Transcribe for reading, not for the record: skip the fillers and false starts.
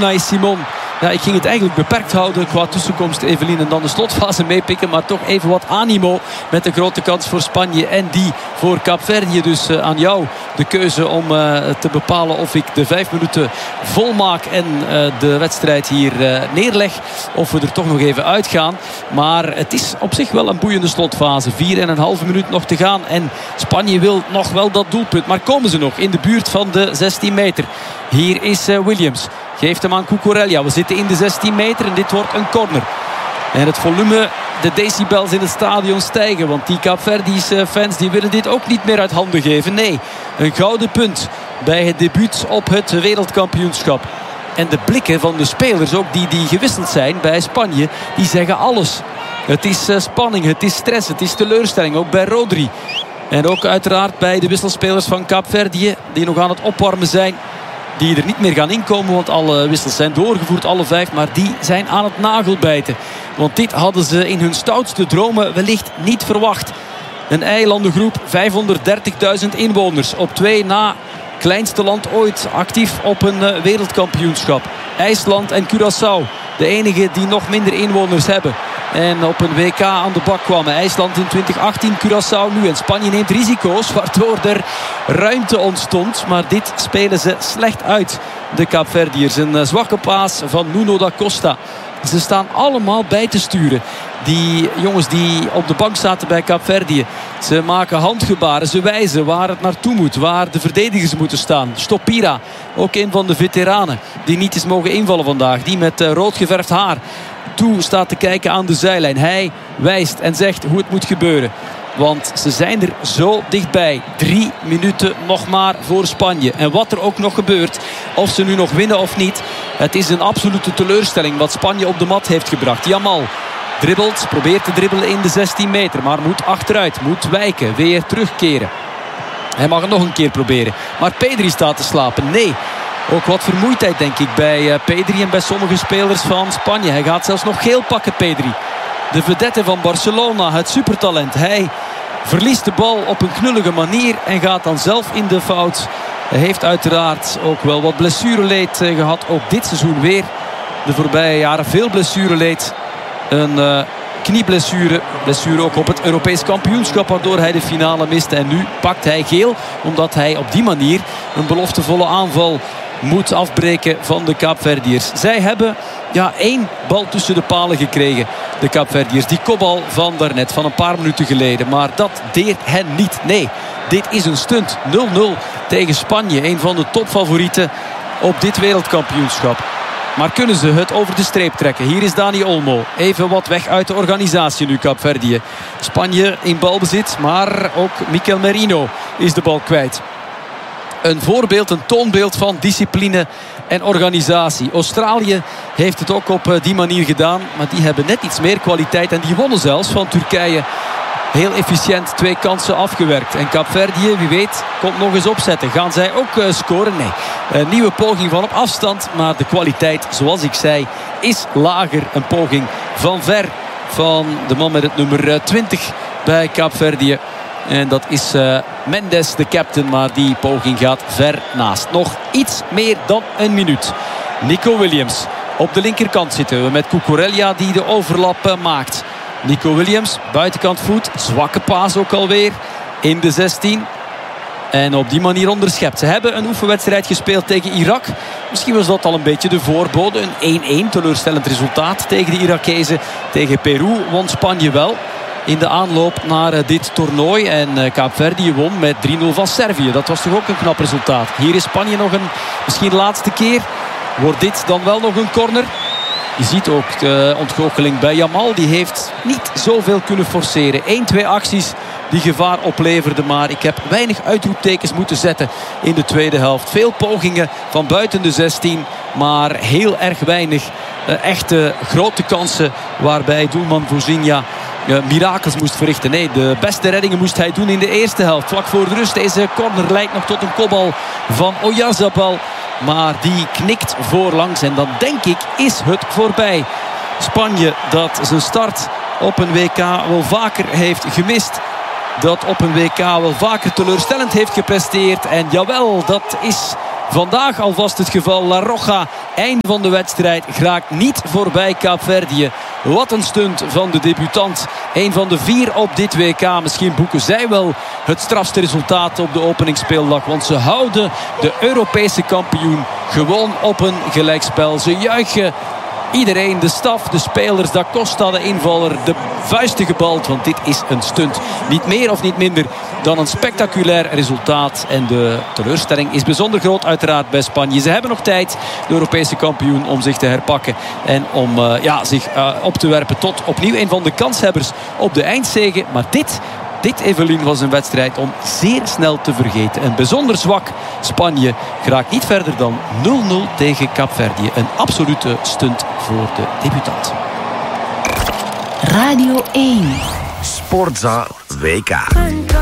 Unai Simon. Ja, ik ging het eigenlijk beperkt houden qua tussenkomst Evelien en dan de slotfase meepikken. Maar toch even wat animo met de grote kans voor Spanje en die voor Kaapverdië. Dus aan jou de keuze om te bepalen of ik de 5 minuten volmaak en de wedstrijd hier neerleg. Of we er toch nog even uitgaan. Maar het is op zich wel een boeiende slotfase. 4,5 minuut nog te gaan. En Spanje wil nog wel dat doelpunt. Maar komen ze nog in de buurt van de 16 meter. Hier is Williams. Geeft hem aan Cucurella. We zitten in de 16 meter en dit wordt een corner. En het volume, de decibels in het stadion stijgen. Want die Kaapverdische fans die willen dit ook niet meer uit handen geven. Nee, een gouden punt bij het debuut op het wereldkampioenschap. En de blikken van de spelers, ook die gewisseld zijn bij Spanje, die zeggen alles. Het is spanning, het is stress, het is teleurstelling. Ook bij Rodri. En ook uiteraard bij de wisselspelers van Kaapverdië, die nog aan het opwarmen zijn. Die er niet meer gaan inkomen, want alle wissels zijn doorgevoerd, alle 5. Maar die zijn aan het nagelbijten. Want dit hadden ze in hun stoutste dromen wellicht niet verwacht. Een eilandengroep, 530.000 inwoners. Op 2 na kleinste land ooit actief op een wereldkampioenschap. IJsland en Curaçao. De enige die nog minder inwoners hebben. En op een WK aan de bak kwamen. IJsland in 2018, Curaçao nu. En Spanje neemt risico's, waardoor er ruimte ontstond. Maar dit spelen ze slecht uit, de Kaapverdiërs. Een zwakke paas van Nuno da Costa. Ze staan allemaal bij te sturen. Die jongens die op de bank zaten bij Kaapverdië. Ze maken handgebaren, ze wijzen waar het naartoe moet. Waar de verdedigers moeten staan. Stopira, ook een van de veteranen. Die niet is mogen invallen vandaag. Die met rood geverfd haar toe staat te kijken aan de zijlijn. Hij wijst en zegt hoe het moet gebeuren. Want ze zijn er zo dichtbij. 3 minuten nog maar voor Spanje. En wat er ook nog gebeurt, of ze nu nog winnen of niet, het is een absolute teleurstelling wat Spanje op de mat heeft gebracht. Yamal dribbelt, probeert te dribbelen in de 16 meter. Maar moet achteruit, moet wijken, weer terugkeren. Hij mag het nog een keer proberen. Maar Pedri staat te slapen. Nee. Ook wat vermoeidheid denk ik bij Pedri en bij sommige spelers van Spanje. Hij gaat zelfs nog geel pakken, Pedri. De vedette van Barcelona, het supertalent. Hij verliest de bal op een knullige manier en gaat dan zelf in de fout. Hij heeft uiteraard ook wel wat blessureleed gehad. Ook dit seizoen weer. De voorbije jaren veel blessureleed. Een knieblessure. Blessure ook op het Europees kampioenschap, waardoor hij de finale miste. En nu pakt hij geel, omdat hij op die manier een beloftevolle aanval moet afbreken van de Kaapverdiërs. Zij hebben 1 bal tussen de palen gekregen. De Kaapverdiërs. Die kopbal van daarnet, van een paar minuten geleden. Maar dat deert hen niet. Nee, dit is een stunt. 0-0 tegen Spanje. Een van de topfavorieten op dit wereldkampioenschap. Maar kunnen ze het over de streep trekken? Hier is Dani Olmo. Even wat weg uit de organisatie nu, Kaapverdië. Spanje in balbezit, maar ook Mikel Merino is de bal kwijt. Een voorbeeld, een toonbeeld van discipline en organisatie. Australië heeft het ook op die manier gedaan. Maar die hebben net iets meer kwaliteit. En die wonnen zelfs van Turkije. Heel efficiënt 2 kansen afgewerkt. En Kaapverdië, wie weet, komt nog eens opzetten. Gaan zij ook scoren? Nee. Een nieuwe poging van op afstand. Maar de kwaliteit, zoals ik zei, is lager. Een poging van ver van de man met het nummer 20 bij Kaapverdië. En dat is Mendes, de captain. Maar die poging gaat ver naast. Nog iets meer dan een minuut. Nico Williams. Op de linkerkant zitten we met Cucurella die de overlap maakt. Nico Williams, buitenkant voet. Zwakke paas ook alweer in de 16. En op die manier onderschept. Ze hebben een oefenwedstrijd gespeeld tegen Irak. Misschien was dat al een beetje de voorbode. Een 1-1, teleurstellend resultaat tegen de Irakezen. Tegen Peru won Spanje wel in de aanloop naar dit toernooi. En Kaapverdië won met 3-0 van Servië. Dat was toch ook een knap resultaat. Hier is Spanje nog een misschien laatste keer. Wordt dit dan wel nog een corner? Je ziet ook de ontgoocheling bij Yamal. Die heeft niet zoveel kunnen forceren. 1-2 acties die gevaar opleverden. Maar ik heb weinig uitroeptekens moeten zetten in de tweede helft. Veel pogingen van buiten de 16. Maar heel erg weinig echte grote kansen. Waarbij doelman Vozinha mirakels moest verrichten. Nee, de beste reddingen moest hij doen in de eerste helft. Vlak voor de rust. Deze corner lijkt nog tot een kopbal van Oyarzabal. Maar die knikt voorlangs. En dan denk ik is het voorbij. Spanje dat zijn start op een WK wel vaker heeft gemist. Dat op een WK wel vaker teleurstellend heeft gepresteerd. En jawel, dat is Vandaag alvast het geval. La Roja, einde van de wedstrijd, geraakt niet voorbij Kaapverdië. Wat een stunt van de debutant. Een van de 4 op dit WK. Misschien boeken zij wel het strafste resultaat op de openingsspeeldag. Want ze houden de Europese kampioen gewoon op een gelijkspel. Ze juichen iedereen, de staf, de spelers, Da Costa, de invaller, de vuisten gebald. Want dit is een stunt. Niet meer of niet minder dan een spectaculair resultaat. En de teleurstelling is bijzonder groot uiteraard bij Spanje. Ze hebben nog tijd, de Europese kampioen, om zich te herpakken. En om zich op te werpen tot opnieuw een van de kanshebbers op de eindzege. Maar dit, Evelien, was een wedstrijd om zeer snel te vergeten. Een bijzonder zwak Spanje geraakt niet verder dan 0-0 tegen Kaapverdië. Een absolute stunt voor de debutant. Radio 1 Sportza WK.